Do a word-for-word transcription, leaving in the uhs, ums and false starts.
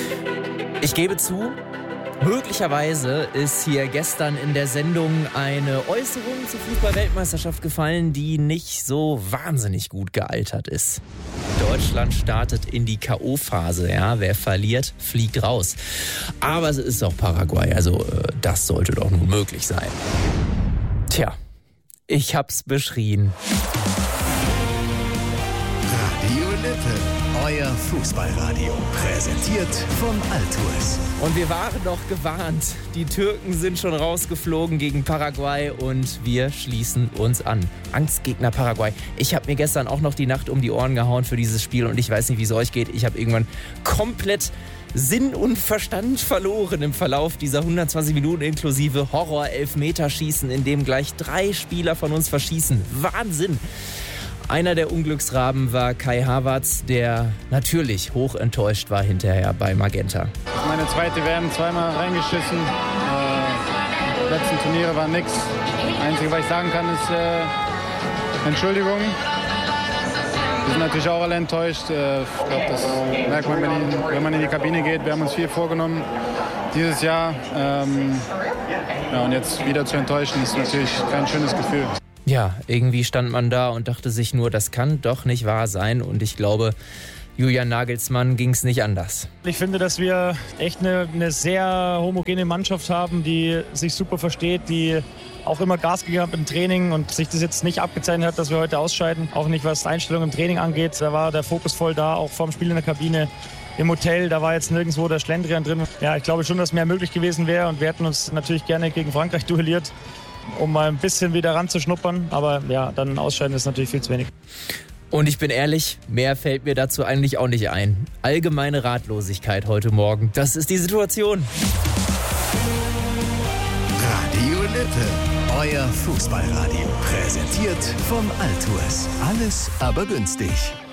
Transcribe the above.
Ich gebe zu, möglicherweise ist hier gestern in der Sendung eine Äußerung zur Fußball-Weltmeisterschaft gefallen, die nicht so wahnsinnig gut gealtert ist. Deutschland startet in die K O-Phase, ja, wer verliert, fliegt raus. Aber es ist auch Paraguay, also das sollte doch nun möglich sein. Tja, ich hab's beschrien. Radio Lippe, euer Fußballradio, präsentiert von Altours. Und wir waren doch gewarnt. Die Türken sind schon rausgeflogen gegen Paraguay und wir schließen uns an. Angstgegner Paraguay. Ich habe mir gestern auch noch die Nacht um die Ohren gehauen für dieses Spiel und ich weiß nicht, wie es euch geht. Ich habe irgendwann komplett Sinn und Verstand verloren im Verlauf dieser hundertzwanzig Minuten inklusive Horror-Elfmeterschießen, in dem gleich drei Spieler von uns verschießen. Wahnsinn! Einer der Unglücksraben war Kai Havertz, der natürlich hoch enttäuscht war hinterher bei Magenta. Meine zweite W M, zweimal reingeschissen. Äh, die letzten Turniere waren nix. Das Einzige, was ich sagen kann, ist äh, Entschuldigung. Wir sind natürlich auch alle enttäuscht. Äh, ich glaube, das merkt man, wenn, die, wenn man in die Kabine geht. Wir haben uns viel vorgenommen dieses Jahr. Ähm, ja, und jetzt wieder zu enttäuschen, ist natürlich kein schönes Gefühl. Ja, irgendwie stand man da und dachte sich nur, das kann doch nicht wahr sein. Und ich glaube, Julian Nagelsmann ging es nicht anders. Ich finde, dass wir echt eine, eine sehr homogene Mannschaft haben, die sich super versteht, die auch immer Gas gegeben hat im Training und sich das jetzt nicht abgezeichnet hat, dass wir heute ausscheiden. Auch nicht, was Einstellung im Training angeht. Da war der Fokus voll da, auch vorm Spiel in der Kabine. Im Hotel, da war jetzt nirgendwo der Schlendrian drin. Ja, ich glaube schon, dass mehr möglich gewesen wäre und wir hätten uns natürlich gerne gegen Frankreich duelliert, um mal ein bisschen wieder ranzuschnuppern. Aber ja, dann ausscheiden ist natürlich viel zu wenig. Und ich bin ehrlich, mehr fällt mir dazu eigentlich auch nicht ein. Allgemeine Ratlosigkeit heute Morgen. Das ist die Situation. Radio Lippe, euer Fußballradio. Präsentiert von Altours. Alles aber günstig.